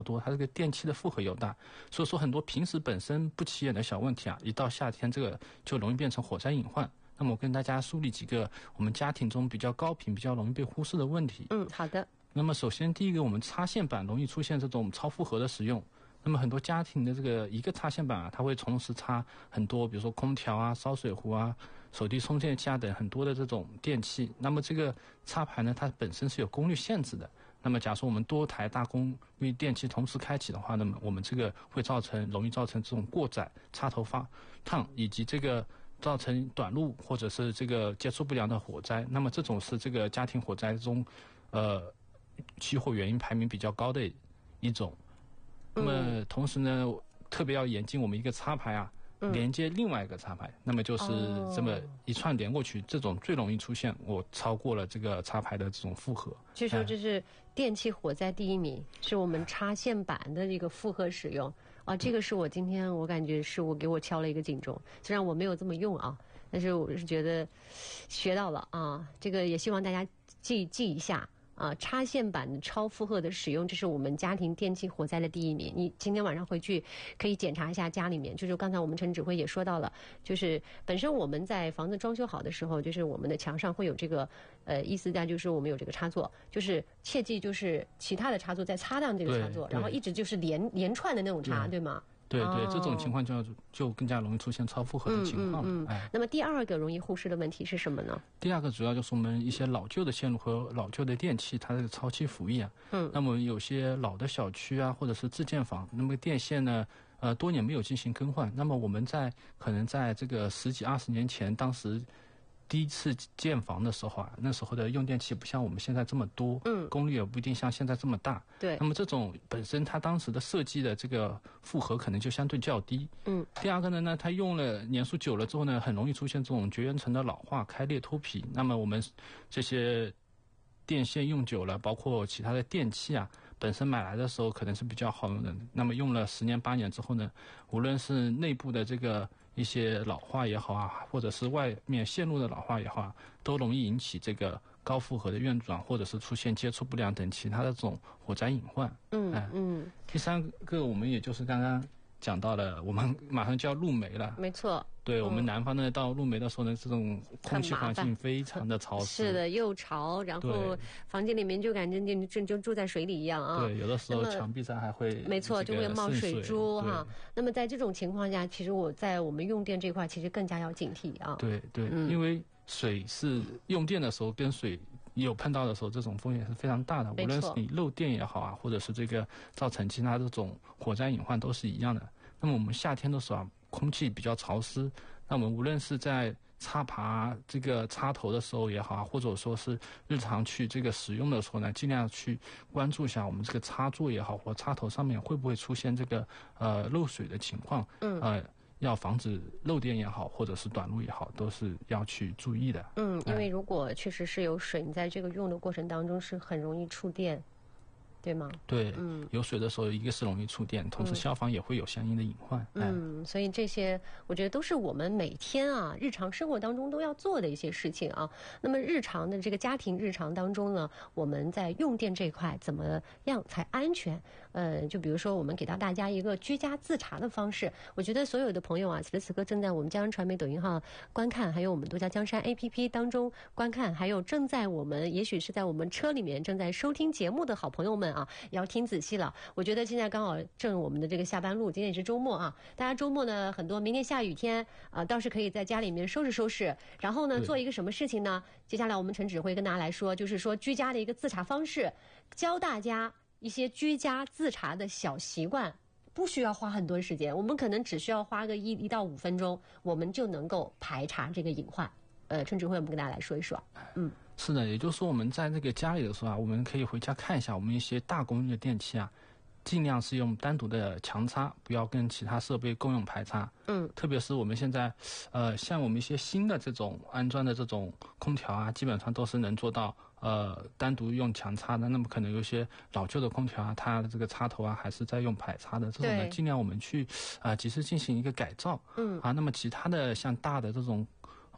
多，它这个电器的负荷又大，所以说很多平时本身不起眼的小问题啊，一到夏天这个就容易变成火灾隐患。那么我跟大家梳理几个我们家庭中比较高频、比较容易被忽视的问题。 好的。 那么首先第一个，我们插线板容易出现这种超负荷的使用。那么很多家庭的这个一个插线板啊，它会同时插很多，比如说空调啊、烧水壶啊、手机充电器啊等很多的这种电器。那么这个插排呢，它本身是有功率限制的。那么假如说我们多台大功率电器同时开启的话，那么我们这个会容易造成这种过载、插头发烫，以及这个造成短路或者是这个接触不良的火灾。那么这种是这个家庭火灾中起火原因排名比较高的一种。那么同时呢，特别要严禁我们一个插排啊连接另外一个插排，那么就是这么一串连过去，这种最容易出现我超过了这个插排的这种负荷。 据说这是电器火灾第一名，是我们插线板的这个负荷使用啊，这个是我今天我感觉是给我敲了一个警钟，虽然我没有这么用啊，但是我是觉得学到了啊，这个也希望大家记一下。插线板超负荷的使用，这是我们家庭电器火灾的第一名。你今天晚上回去可以检查一下家里面，就是刚才我们陈指挥也说到了，就是本身我们在房子装修好的时候，就是我们的墙上会有这个意思在就是我们有这个插座，就是切记就是其他的插座再插上这个插座，然后一直就是连串的那种插，对吗？ 对，这种情况就更加容易出现超负荷的情况了。 那么第二个容易忽视的问题是什么呢？ 第二个主要就是我们一些老旧的线路和老旧的电器，它这个超期服役啊。那么有些老的小区啊，或者是自建房，那么电线呢，多年没有进行更换。那么我们可能在这个10几20年前，当时第一次建房的时候啊，那时候的用电器不像我们现在这么多，功率也不一定像现在这么大。 对。 那么这种本身它当时的设计的这个负荷可能就相对较低。第二个呢，它用了年数久了之后呢，很容易出现这种绝缘层的老化、开裂、脱皮。那么我们这些电线用久了，包括其他的电器啊，本身买来的时候可能是比较好用的，那么用了10年8年之后呢，无论是内部的这个一些老化也好啊，或者是外面线路的老化也好啊，都容易引起这个高负荷的运转，或者是出现接触不良等其他的这种火灾隐患。第三个我们也就是刚刚讲到了，我们马上就要入梅了。 没错。 对，我们南方呢，到入梅的时候呢，这种空气环境非常的潮湿。 是的，又潮，然后房间里面就感觉就住在水里一样啊。 对，有的时候墙壁上还会没错，就会冒水珠哈。那么在这种情况下，其实我们用电这块其实更加要警惕啊。 对，因为水是用电的时候跟水有碰到的时候，这种风险是非常大的。无论是你漏电也好啊，或者是这个造成其他这种火灾隐患都是一样的。那么我们夏天的时候啊，空气比较潮湿，那我们无论是在插拔这个插头的时候也好啊，或者说是日常去这个使用的时候呢，尽量去关注一下我们这个插座也好或插头上面会不会出现这个漏水的情况。要防止漏电也好，或者是短路也好，都是要去注意的。 因为如果确实是有水，你在这个用的过程当中是很容易触电。对吗？ 对，有水的时候，一个是容易触电，同时消防也会有相应的隐患。 所以这些我觉得都是我们每天啊日常生活当中都要做的一些事情啊。那么日常的这个家庭日常当中呢，我们在用电这一块怎么样才安全？就比如说我们给到大家一个居家自查的方式，我觉得所有的朋友啊，此时此刻正在我们江山传媒抖音号观看，还有我们独家江山 APP 当中观看，还有正在我们也许是在我们车里面正在收听节目的好朋友们啊，也要听仔细了。我觉得现在刚好正我们的这个下班路，今天也是周末啊，大家周末呢很多明天下雨天倒是可以在家里面收拾收拾，然后呢做一个什么事情呢？接下来我们陈指挥跟大家来说，就是说居家的一个自查方式，教大家一些居家自查的小习惯，不需要花很多时间，我们可能只需要花个1到5分钟，我们就能够排查这个隐患。陈指挥，我们跟大家来说一说。 是的，也就是说我们在这个家里的时候啊，我们可以回家看一下我们一些大功率的电器啊，尽量是用单独的强插，不要跟其他设备共用排插。特别是我们现在像我们一些新的这种安装的这种空调啊，基本上都是能做到单独用强插的。那么可能有些老旧的空调啊，它的这个插头啊还是在用排插的，这种呢尽量我们去及时进行一个改造。那么其他的像大的这种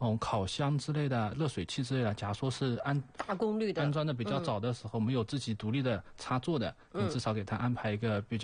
烤箱之类的、热水器之类的，假如说是大功率的安装的比较早的时候，没有自己独立的插座的，你至少给他安排一个比较